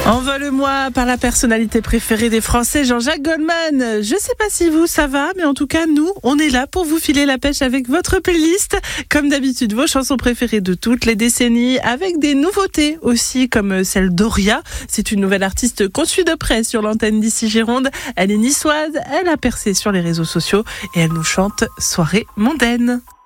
Envole-moi par la personnalité préférée des Français, Jean-Jacques Goldman. Je sais pas si vous, ça va, mais en tout cas, nous, on est là pour vous filer la pêche avec votre playlist. Comme d'habitude, vos chansons préférées de toutes les décennies, avec des nouveautés aussi, comme celle d'Oria. C'est une nouvelle artiste qu'on suit de près sur l'antenne d'ici Gironde. Elle est niçoise, elle a percé sur les réseaux sociaux et elle nous chante Soirée mondaine.